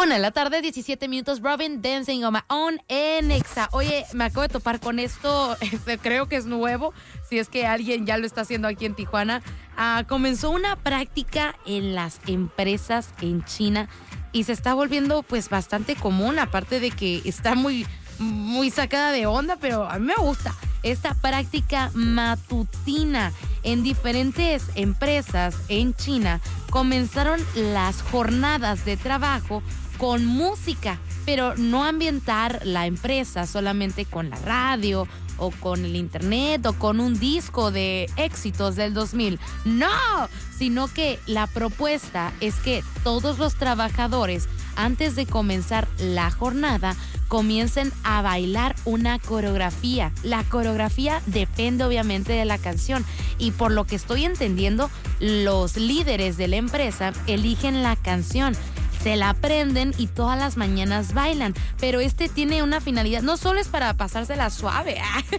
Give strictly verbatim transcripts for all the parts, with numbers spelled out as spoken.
Una de la tarde, diecisiete minutos, Robin, Dancing on My Own en Exa. Oye, me acabo de topar con esto, este, creo que es nuevo, si es que alguien ya lo está haciendo aquí en Tijuana. Ah, comenzó una práctica en las empresas en China y se está volviendo pues bastante común, aparte de que está muy, muy sacada de onda, pero a mí me gusta. Esta práctica matutina en diferentes empresas en China comenzaron las jornadas de trabajo con música, pero no ambientar la empresa solamente con la radio o con el internet o con un disco de éxitos del dos mil. No, sino que la propuesta es que todos los trabajadores, antes de comenzar la jornada, comiencen a bailar una coreografía. La coreografía depende obviamente de la canción y por lo que estoy entendiendo, los líderes de la empresa eligen la canción, se la aprenden y todas las mañanas bailan, pero este tiene una finalidad, no solo es para pasársela suave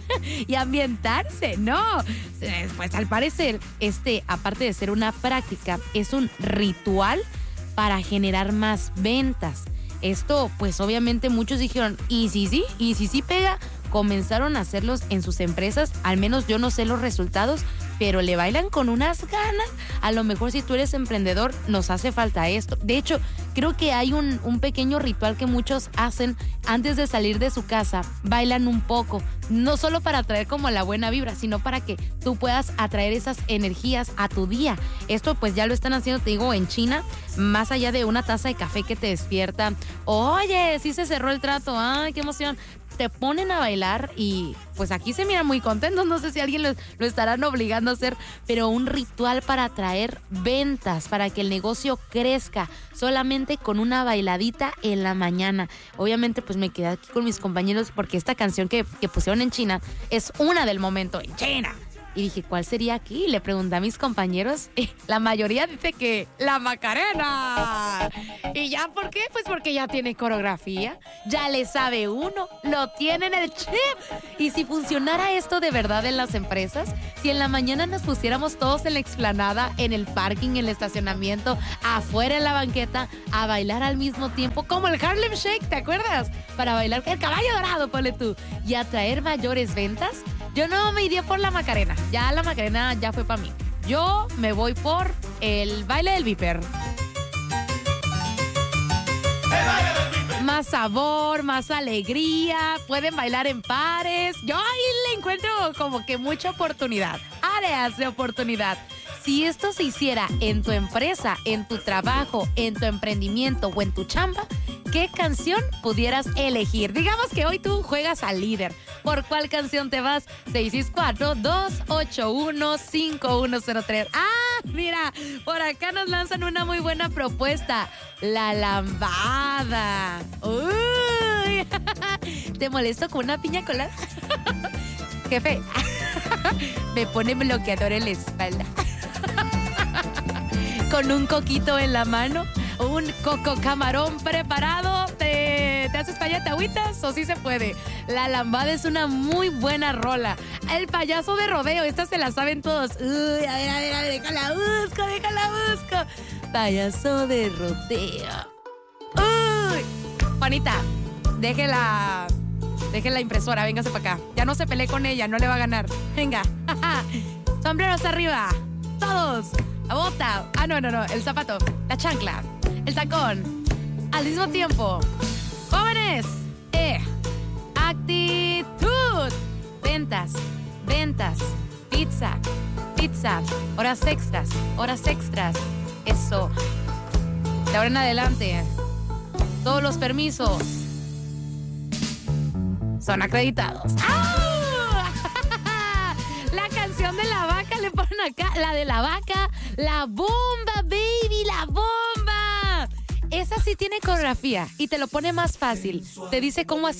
y ambientarse, no, pues al parecer este, aparte de ser una práctica, es un ritual para generar más ventas. Esto, pues obviamente muchos dijeron, ¿y si sí? ¿Y si sí pega? Comenzaron a hacerlos en sus empresas, al menos yo no sé los resultados, pero le bailan con unas ganas. A lo mejor si tú eres emprendedor, nos hace falta esto. De hecho, creo que hay un, un pequeño ritual que muchos hacen antes de salir de su casa. Bailan un poco, no solo para traer como la buena vibra, sino para que tú puedas atraer esas energías a tu día. Esto pues ya lo están haciendo, te digo, en China, más allá de una taza de café que te despierta. Oye, sí se cerró el trato, ay, qué emoción. Te ponen a bailar y pues aquí se miran muy contentos, no sé si alguien lo, lo estarán obligando a hacer, pero un ritual para atraer ventas, para que el negocio crezca, solamente con una bailadita en la mañana. Obviamente pues me quedé aquí con mis compañeros porque esta canción que, que pusieron en China es una del momento en China. Y dije, ¿cuál sería aquí? Le pregunté a mis compañeros. Y la mayoría dice que la Macarena. ¿Y ya por qué? Pues porque ya tiene coreografía. Ya le sabe uno. Lo tiene en el chip. Y si funcionara esto de verdad en las empresas, si en la mañana nos pusiéramos todos en la explanada, en el parking, en el estacionamiento, afuera en la banqueta, a bailar al mismo tiempo, como el Harlem Shake, ¿te acuerdas? Para bailar el caballo dorado, ponle tú. Y atraer mayores ventas. Yo no me iría por la Macarena. Ya la Macarena ya fue para mí. Yo me voy por el baile del Viper. Más sabor, más alegría. Pueden bailar en pares. Yo ahí le encuentro como que mucha oportunidad. Áreas de oportunidad. Si esto se hiciera en tu empresa, en tu trabajo, en tu emprendimiento o en tu chamba, ¿qué canción pudieras elegir? Digamos que hoy tú juegas al líder. ¿Por cuál canción te vas? seis seis cuatro, dos ocho uno, cinco uno cero tres. Ah, mira, por acá nos lanzan una muy buena propuesta. La lambada. Uy. ¿Te molesto con una piña colada? Jefe, me pone bloqueador en la espalda. Con un coquito en la mano, un coco camarón preparado. ¿Te, te haces payas, te agüitas o sí se puede? La lambada es una muy buena rola. El payaso de rodeo, esta se la saben todos. Uy, a ver, a ver, a ver, déjala busco, déjala busco. Payaso de rodeo. Uy, Juanita, déjela, deje la impresora, véngase para acá. Ya no se pelee con ella, no le va a ganar. Venga, sombreros arriba, todos. La bota, ah no, no, no, el zapato, la chancla, el tacón, al mismo tiempo. Jóvenes, eh, actitud, ventas, ventas, pizza, pizza, horas extras, horas extras, eso. De ahora en adelante, todos los permisos son acreditados. ¡Ah! La canción de la vaca le ponen acá, la de la vaca, la bomba, baby, la bomba. Esa sí tiene coreografía y te lo pone más fácil. Te dice cómo hacer.